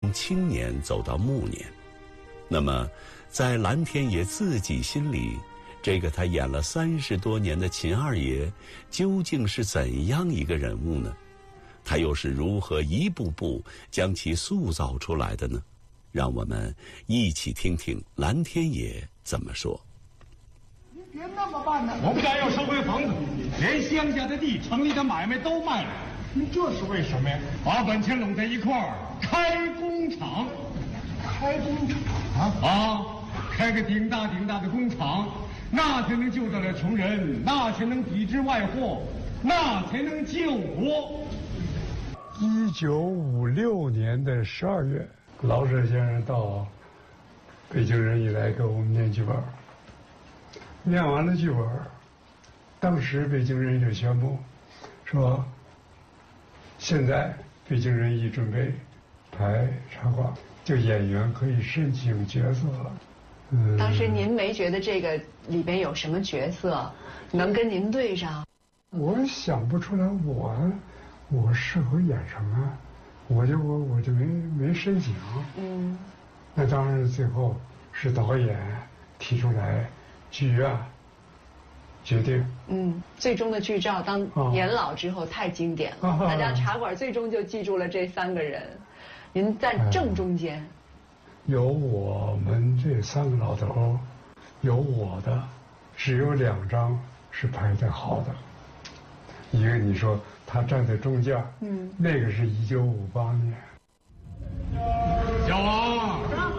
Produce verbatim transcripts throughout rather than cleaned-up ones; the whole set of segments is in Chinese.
从青年走到暮年。那么，在蓝天野自己心里，这个他演了三十多年的秦二爷，究竟是怎样一个人物呢？他又是如何一步步将其塑造出来的呢？让我们一起听听蓝天野怎么说。 您别那么办呢！我不但要收回房子，连乡下的地、城里的买卖都卖了。您这是为什么呀？把本钱拢在一块儿，开工厂。开工厂啊！啊，开个顶大顶大的工厂，那才能救得了穷人，那才能抵制外祸，那才能救国。 一九五六年的十二月，老舍先生到北京人艺来给我们念剧本。念完了剧本，当时北京人艺就宣布说，现在北京人艺准备排茶馆，就演员可以申请角色了。 嗯，当时您没觉得这个里边有什么角色能跟您对上？ 我想不出来我我适合演什么，我就我我就没没申请。嗯，那当然最后是导演提出来，剧院决定。 嗯，最终的剧照当年老之后太经典了，啊、大家茶馆最终就记住了这三个人。您在正中间。哎， 有我们这三个老头，有我的，只有两张是排得好的。一个你说他站在中间，嗯，那个是一九五八年。 小王，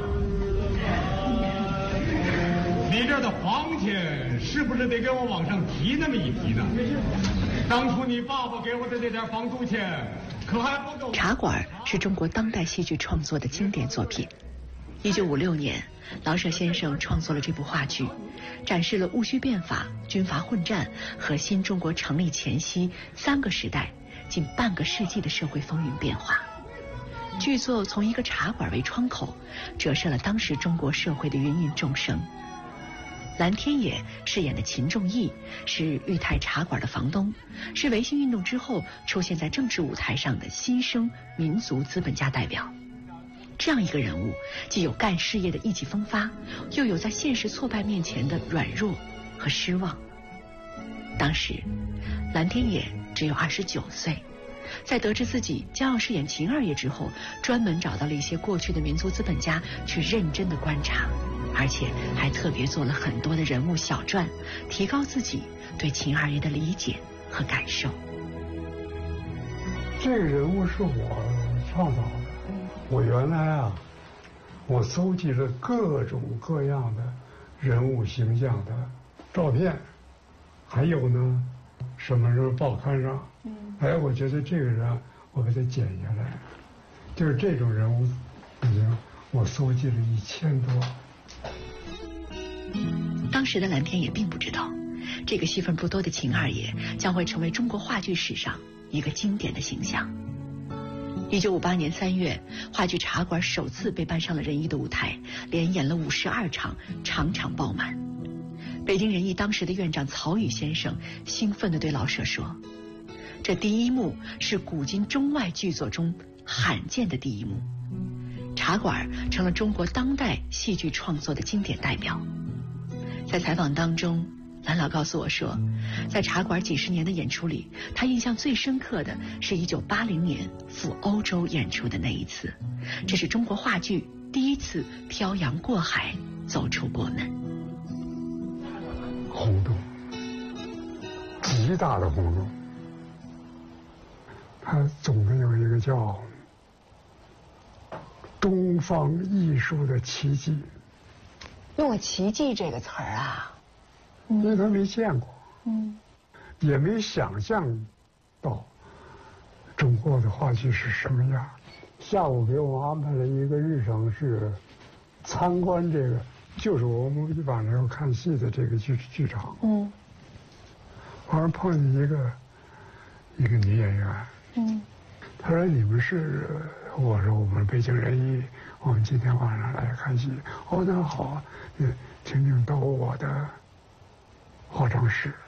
你这的房钱是不是得给我往上提那么一提呢？当初你爸爸给我的那点房租钱，可还不够。 茶馆是中国当代戏剧创作的经典作品。一九五六年，老舍先生创作了这部话剧，展示了戊戌变法、军阀混战和新中国成立前夕三个时代近半个世纪的社会风云变化。剧作从一个茶馆为窗口，折射了当时中国社会的芸芸众生。蓝天野饰演的秦仲义是裕泰茶馆的房东，是维新运动之后出现在政治舞台上的新生民族资本家代表。这样一个人物，既有干事业的意气风发，又有在现实挫败面前的软弱和失望。当时，蓝天野只有二十九岁，在得知自己将要饰演秦二爷之后，专门找到了一些过去的民族资本家去认真的观察，而且还特别做了很多的人物小传，提高自己对秦二爷的理解和感受。 这个人物是我创造的。我原来啊，我搜集了各种各样的人物形象的照片，还有呢，什么时候报刊上，嗯，哎，我觉得这个人我把它剪下来，就是这种人物，已经我搜集了一千多。 当时的蓝天也并不知道，这个戏份不多的秦二爷将会成为中国话剧史上一个经典的形象。一九五八年三月，话剧《茶馆》首次被搬上了人艺的舞台，连演了五十二场，场场爆满。北京人艺当时的院长曹禺先生兴奋地对老舍说：“这第一幕是古今中外剧作中罕见的第一幕，茶馆成了中国当代戏剧创作的经典代表。”在采访当中，蓝老告诉我说，在茶馆几十年的演出里，他印象最深刻的是一九八零年赴欧洲演出的那一次，这是中国话剧第一次漂洋过海走出国门。 轰动，极大的轰动。它总共有一个叫东方艺术的奇迹。 用了奇迹这个词儿啊， 因为他没见过，嗯，也没想象到中国的话剧是什么样。下午给我安排了一个日程，是参观这个，就是我们晚上要看戏的这个剧剧场。嗯，完了碰见一个一个女演员，嗯，她说你们是，我说我们北京人艺，我们今天晚上来看戏。哦，那好，嗯，请你到我的化妆室。